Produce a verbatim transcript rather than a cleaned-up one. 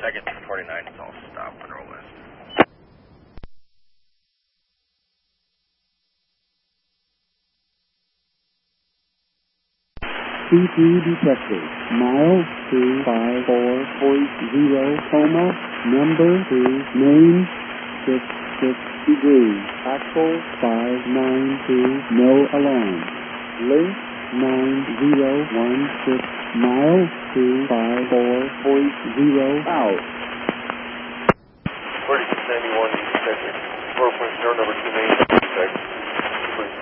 Second two forty-nine, it's all stop, control list. C P detected. Mile two five four point zero coma. Number two main six six degrees. Axle five nine two. No alarm. Link nine zero one six. Mile two five four point zero out. forty-six ninety-one detected. four point zero number two main detected.